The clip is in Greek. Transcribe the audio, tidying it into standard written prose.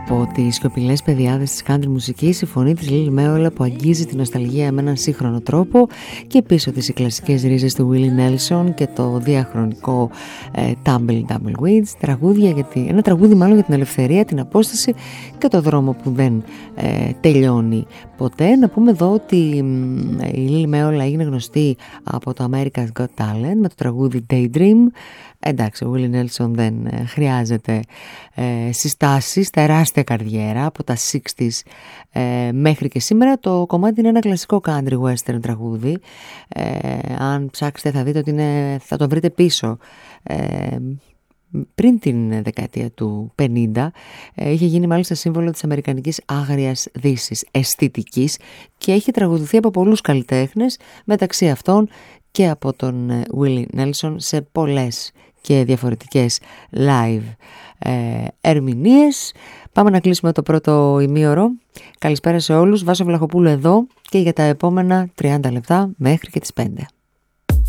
Από τις σιωπηλές παιδιάδες της country μουσικής, η φωνή της Lil Meola που αγγίζει την νοσταλγία με έναν σύγχρονο τρόπο, και πίσω της οι κλασικές ρίζες του Willie Nelson και το διαχρονικό Tumbleweeds, ένα τραγούδι μάλλον για την ελευθερία, την απόσταση και το δρόμο που δεν τελειώνει ποτέ. Να πούμε εδώ ότι η Lil Meola έγινε γνωστή από το America's Got Talent με το τραγούδι Daydream. Εντάξει, ο Willie Nelson δεν χρειάζεται συστάσεις, τεράστια καριέρα από τα 60s μέχρι και σήμερα. Το κομμάτι είναι ένα κλασικό country western τραγούδι. Αν ψάξετε θα δείτε ότι θα το βρείτε πίσω πριν την δεκαετία του 50. Είχε γίνει μάλιστα σύμβολο της αμερικανικής άγριας δύσης αισθητικής και έχει τραγουδηθεί από πολλούς καλλιτέχνες, μεταξύ αυτών και από τον Willie Nelson σε πολλές και διαφορετικές live ερμηνείες. Πάμε να κλείσουμε το πρώτο ημίωρο. Καλησπέρα σε όλους. Βάσο Βλαχοπούλου εδώ και για τα επόμενα 30 λεπτά μέχρι και τις 5.